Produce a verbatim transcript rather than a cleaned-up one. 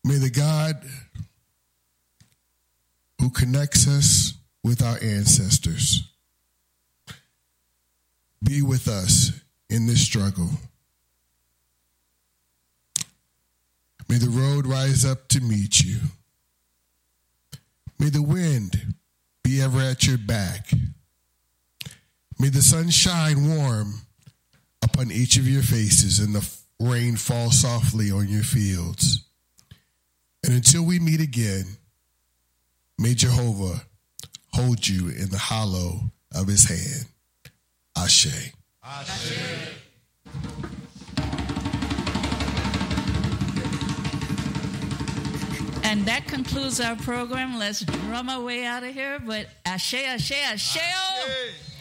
May the God who connects us with our ancestors be with us in this struggle. May the road rise up to meet you. May the wind be ever at your back. May the sun shine warm upon each of your faces and the rain fall softly on your fields. And until we meet again, may Jehovah hold you in the hollow of his hand. Ashe. Ashe. And that concludes our program. Let's drum our way out of here. But ashe, ashe, ashe. Ashe.